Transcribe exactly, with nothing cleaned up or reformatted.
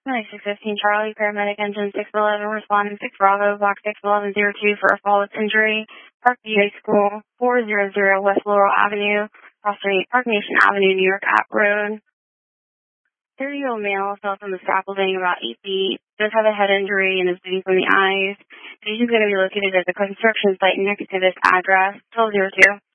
ninety-six fifteen Charlie, paramedic engine six eleven, responding six Bravo, box six eleven zero two for a fall with injury, Park View High School, four hundred West Laurel Avenue, Cross Street, Park Nation Avenue, New York, App Road. thirty-year-old male fell from the scaffolding about eight feet, does have a head injury and is bleeding from the eyes. He's going to be located at the construction site next to this address, twelve oh two.